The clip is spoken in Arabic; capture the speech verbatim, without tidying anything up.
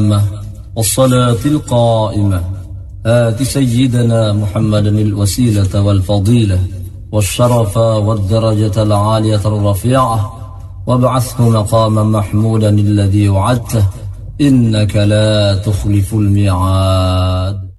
والصلاة القائمة آت سيدنا محمد الوسيلة والفضيلة والشرف والدرجة العالية الرفيعة وابعثه مقاما محمودا الذي وعدته إنك لا تخلف الميعاد.